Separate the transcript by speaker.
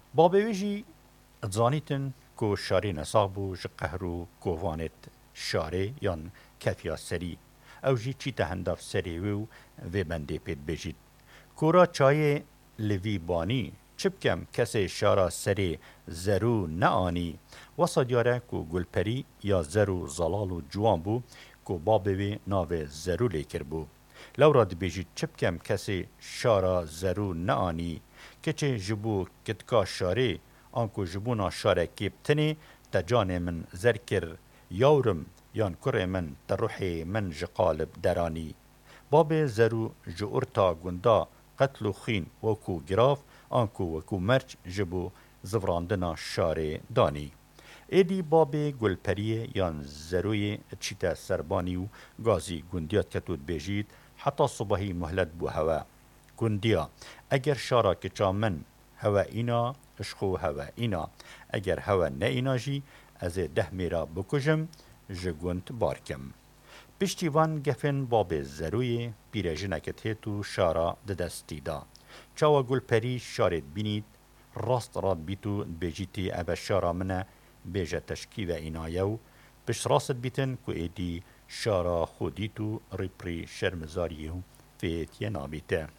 Speaker 1: بابویجی اتزانیتن کو شاری نساق بو ج قهرو کووانت شاره یان کفیا سری او جی چی تهنداف سری و بنده پید بجید. کورا چای لوی بانی چبکم کسی شارا سری زرو نآنی وسا دیاره کو گلپری یا زرو زلال و جوان بو کو بابوی ناو زرو لیکر بو. لورا دی بیجید چبکم کسی شارا زرو نآنی کچه جبو کتکا شاری آنکو جبونا شاره کیبتنی تجان من زرکر یورم یان کره من تروحی من جقالب درانی. باب زرو جورتا گندا قتل و خین وکو گراف آنکو وکو مرچ جبو زفراندنا شاره دانی. ایدی باب گلپریه یان زروی چیتا سربانی و گازی گندیات کتود بیجید حتی صبحی مهلت بو هوا. گندیا اگر شارا کچا من هوا اینا اشخو هوا اینا اگر هوا نه اینا جی از 10 میرا بکجم جگوند بارکم. پشتیوان گفن باب زروی پیرژنکت هیتو شارا ددستی دا. چاوا گل پری شارت بینید راست راد بیتو بیجیتی او شارا منه بیجه تشکی و اینایو پشت راست بیتن که ایدی شارا خودیتو ریپری شرمزاریو فیت ینابیته.